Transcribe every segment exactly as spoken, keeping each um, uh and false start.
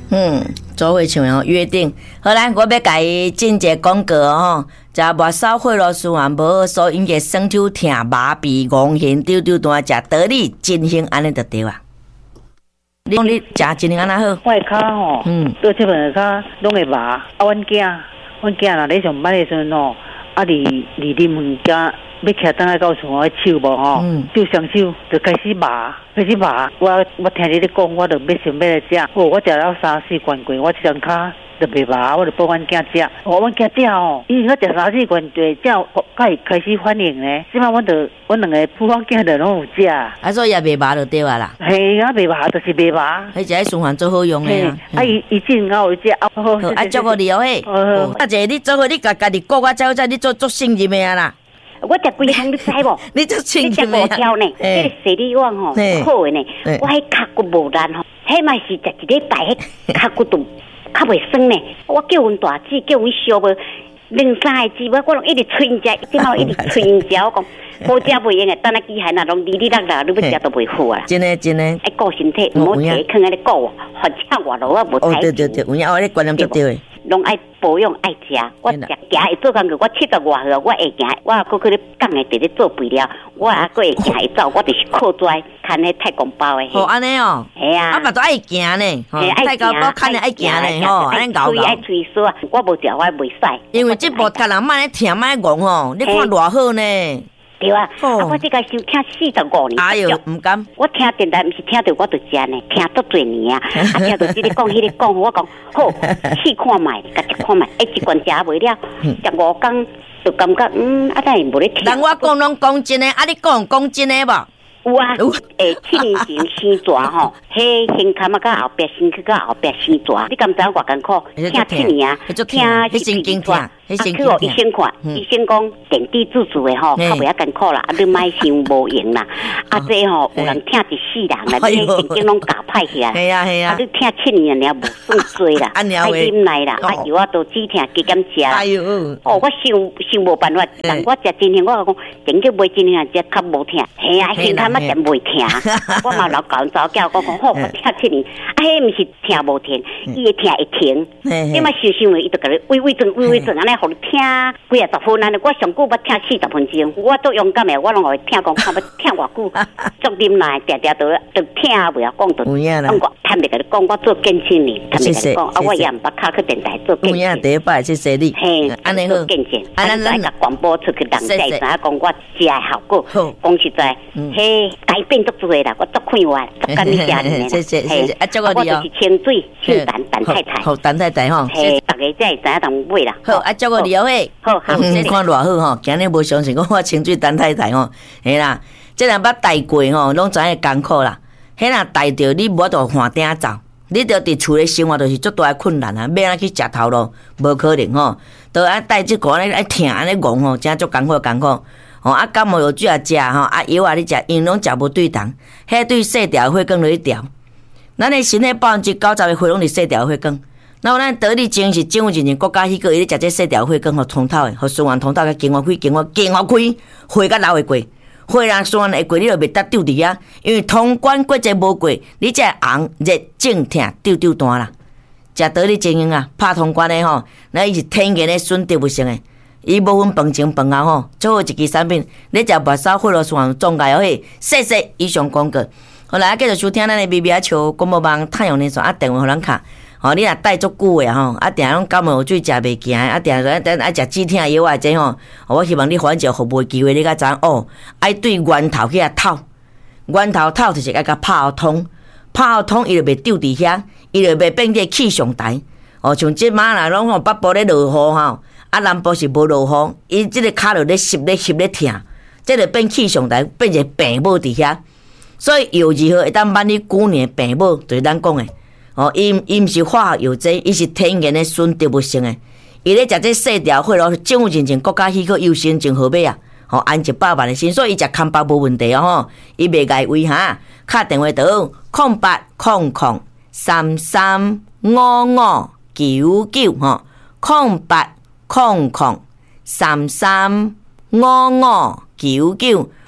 嗯，做伙唱哦，约定。好啦，我要甲伊进一个广告哦。食末梢血罗酸啊，无所因个酸抽痛、麻痹、恶心、丢丢断，食得力真行安尼就对啊。你讲你食真行安那好？ 我的骹吼，嗯，倒这边的骹拢会麻。啊，阮囝，阮囝若咧上班的时阵吼，啊，离离啉物件。要徛等来到厝，我手无吼，就双手就开始麻，开始麻。我我听你咧讲，我就要想要来食。哦，我食了三四罐过，我这张骹就袂麻，我就帮阮囝食。哦，阮囝食哦，伊我食三四罐对，才才开始反应咧。即摆我就我两个普阮囝就拢有食。啊， 所以也袂麻就对啊啦。 嘿啊，袂麻就是袂麻。 迄只循环最好用诶啊。 啊，伊伊真有食。 好，啊，祝福你哦嘿。哦，大姐，你做伙你家家己顾我照照，你做做信任诶啊啦。 我食规项你知无？ 你做清气咩？你食无挑呢？迄个西里碗吼，好诶呢。我迄脚骨无力吼，迄嘛是食一礼拜，迄脚骨都较袂酸呢。我叫阮大姊，叫阮小妹，两三个姊妹，我拢一直催因食，即马一直催因食。我讲无食袂用诶，等下机械那拢哩哩啦啦，你要食都袂好啊。 真诶真诶， 爱顾身体，毋好摕囥安尼顾，反正外劳啊无太。 哦对对对，有影，我咧观念足对诶。 拢爱保养爱食，我食行会做工课，我七十外岁，我会行，我搁去咧讲诶，伫咧做肥料，我还搁会行会走，我就是靠拽看迄太公包诶。 哦，安尼哦， 系啊， 啊嘛都爱行呢，太公包看着爱行呢，吼，安尼搞搞。 爱吹簌啊，我无食我袂使。 因为这部脚人莫咧疼，莫咧戆吼，你看偌好呢。 对啊，啊我这个收听四十五年， 哎呦，唔敢。 我听电台，毋是听到我就食呢，听足多年啊，啊听到这个讲，迄个讲，我讲好，试看卖，甲食看卖，一罐食袂了，食五工就感觉嗯，啊，但是无咧听。 人我讲拢讲真诶，啊你讲讲真诶无？ 有啊，诶，七年前生蛇吼，迄胸坎啊，甲后壁身躯甲后壁生蛇，你敢知影偌艰苦？听七年啊，听迄神经痛， 迄神经痛。啊，去医生看，医生讲电地自主诶吼，较袂遐艰苦啦，啊，你莫想无用啦。啊，这吼有人听一世人啦，你神经拢夹歹起来。 系啊系啊， 啊，你听七年了，无算多啦，爱忍耐啦，啊，药啊都只听加减食。哎呦，哦，我想想无办法，但我食真香，我讲顶叫买真香，食较无听。系啊，胸坎啊真袂听，我嘛老教早教，我讲好，我听七年，啊，迄毋是听无听，伊会听会停。你嘛想想伊就甲你喂喂转喂喂转，安尼互你听几啊十分安尼，我上久捌听四十分钟，我都勇敢诶，我拢会听讲，看要听偌久，足忍耐，定定都都听袂晓讲，就讲我坦白甲你讲，我做见证呢，坦白甲你讲，啊，我也毋捌卡去电台做见证。 有影第一摆谢谢你， 嘿，安尼好见证，啊，咱来甲广播出去，人才知影讲我食诶效果。讲实在，嘿，改变足多啦，我足快活，足甘你食呢。 谢谢谢谢，啊，祝我你哦。 我就是清水姓陈，陈太太。 好，陈太太吼。 嘿，大家才会知影同买啦。 好，啊，祝我你哦嘿。 好，好， 你看偌好吼，今日无相信讲我清水陈太太吼，嘿啦，即若捌带过吼，拢知影艰苦啦。迄若带着你无到换顶走，你着伫厝咧生活就是足大诶困难啊，要安去食头路，无可能吼。都爱带即个安尼爱疼安尼戆吼，真足艰苦艰苦。吼啊，感冒药水也食吼，啊药啊你食，因拢食无对同，迄对细条血管落去调。咱诶身体百分之九十诶血拢是细条血管。然后咱得力精是政府进前国家迄个伊咧食这细条血管互通透诶，互循环通透甲经活开经活经活开，血甲流会过，血人循环会过，你就袂得丢伫遐，因为通关过节无过，你才红热症痛丢丢单啦。食得力精英啊，拍通关诶吼，那伊是天然诶选择不成诶。伊无分饭前饭后吼，最好一支产品，你食末梢血罗酸总介哦嘿，谢谢以上广告。好来，继续收听咱的 B B 啊笑广播网太阳连线啊，电话互咱卡。吼，你若带足久诶吼，啊，定拢感冒药水食袂行，啊，定定定爱食止痛药啊，这吼，我希望你缓解服务机会，你甲知影哦，爱对源头去遐透，源头透就是爱甲拍互通，拍互通伊就袂丢伫遐，伊就袂变个气象台。哦，像即马啦，拢吼北部咧落雨吼。啊，南部是无落雨，伊即个骹落咧湿咧湿咧疼，即个变气象台，变一个病母伫遐。所以药如何会当挽你久年病母，就是咱讲诶。哦，伊伊毋是化学药剂，伊是天然诶纯植物性诶。伊咧食这细条血咯，政府真正国家许可优先种好买啊，吼安一百万诶心，所以伊食康巴无问题哦吼，伊袂碍胃哈。敲电话到空八空空三三五五九九吼，空八。空空三三五五九九，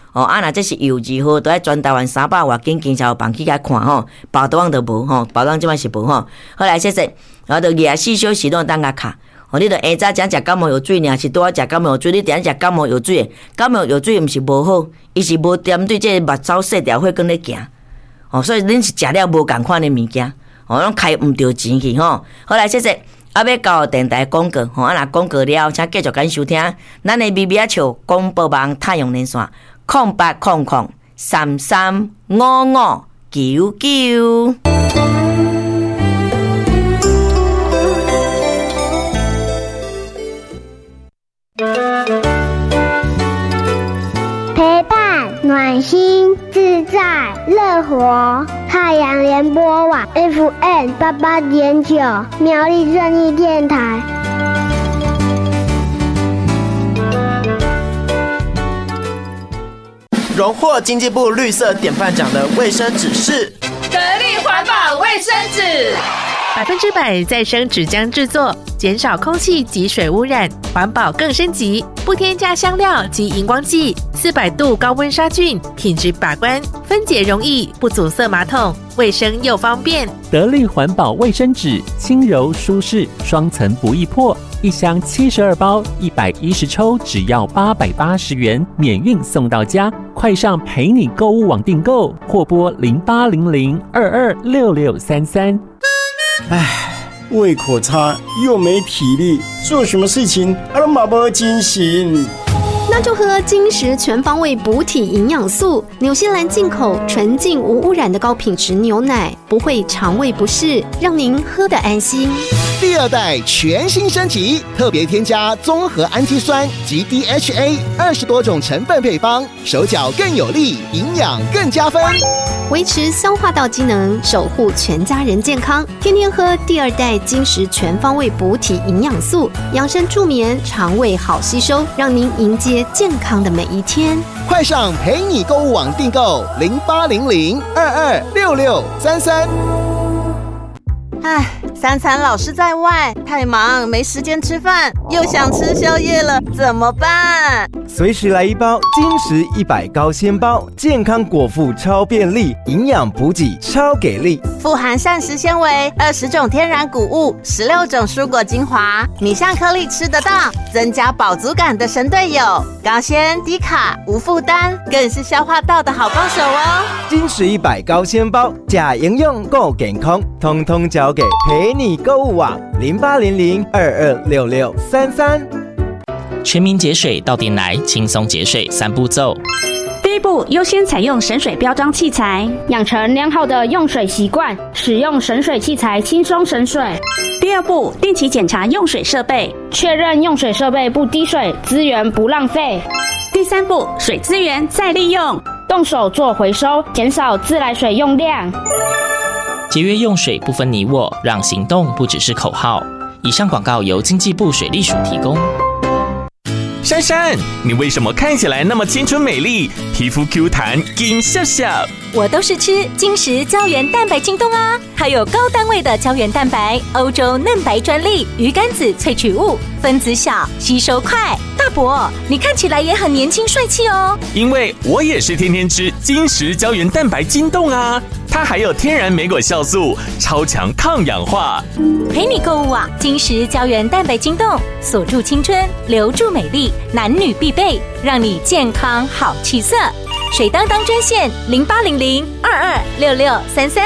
哦，啊，若这是幼稚好，都爱全台湾三百外间经销房去甲看吼，包装都无吼，包装即摆是无吼。后来说说，然后就廿四小时拢当甲卡。哦，你着下早讲食感冒药水尔，是拄啊食感冒药水，你定食感冒药水，感冒药水毋是无好，伊是无针对这目睭细条血管咧行。哦，所以恁是食了无共款的物件，哦，拢开毋着钱去吼。后来说说，啊要交电台广告，吼，啊若广告了，请继续紧收听咱的咪咪啊笑广播网太阳连线。空八空空三三五五九九， 陪伴暖心自在乐活。太阳联播网 F M 八八点九，苗栗正义电台。 荣获经济部绿色典范奖的卫生纸是得力环保卫生纸， 百分之百再生纸浆制作，减少空气及水污染，环保更升级，不添加香料及荧光剂，四百度高温杀菌，品质把关，分解容易，不阻塞马桶，卫生又方便。 得力环保卫生纸，轻柔舒适，双层不易破。一箱七十二包，一百一十抽，只要八百八十元，免运送到家。快上陪你购物网订购，或拨零八零零二二六六三三。 唉，胃口差又没体力，做什么事情啊都没精神。 那就喝金石全方位补体营养素，纽西兰进口纯净无污染的高品质牛奶，不会肠胃不适，让您喝得安心。 第二代全新升级，特别添加综合氨基酸及 D H A 二十多种成分配方，手脚更有力，营养更加分， 维持消化道机能，守护全家人健康。天天喝第二代金石全方位补体营养素，养生助眠，肠胃好吸收，让您迎接健康的每一天。 快上陪你购物网订购零八零零二二六六三三。 唉，三餐老是在外，太忙没时间吃饭，又想吃宵夜了，怎么办？ 随时来一包金石一百高纤包，健康果腹超便利，营养补给超给力， 富含膳食纤维，二十种天然谷物，十六种蔬果精华，米香颗粒吃得到，增加饱足感的神队友，高纤低卡无负担，更是消化道的好帮手哦。 金石一百高纤包，假营养够健康，通通交给陪你购物网零八零零二二六六三三。 全民节水到点来，轻松节水三步骤。 第一步，优先采用省水标章器材，养成良好的用水习惯，使用省水器材轻松省水。第二步，定期检查用水设备，确认用水设备不滴水，资源不浪费。第三步，水资源再利用，动手做回收，减少自来水用量。 节约用水不分你我，让行动不只是口号。以上广告由经济部水利署提供。 珊珊，你为什么看起来那么青春美丽，皮肤 Q 弹金笑笑？ 我都是吃金石胶原蛋白晶冻啊，还有高单位的胶原蛋白，欧洲嫩白专利，鱼肝子萃取物，分子小，吸收快。大伯，你看起来也很年轻帅气哦。 因为我也是天天吃金石胶原蛋白晶冻啊，它还有天然莓果酵素，超强抗氧化。 陪你购物网，金石胶原蛋白晶冻，锁住青春，留住美丽，男女必备，让你健康好气色。水当当专线零八零零二二六六三三。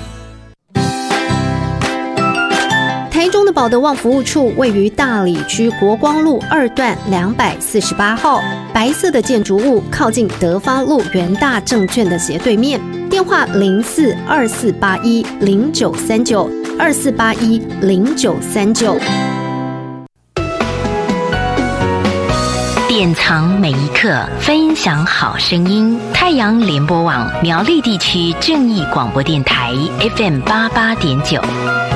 台中的保德旺服务处位于大里区国光路二段两百四十八号，白色的建筑物靠近德发路元大证券的斜对面。电话零四二四八一零九三九二四八一零九三九。 典藏每一刻，分享好声音。太阳联播网苗栗地区正义广播电台 F M 八八点九。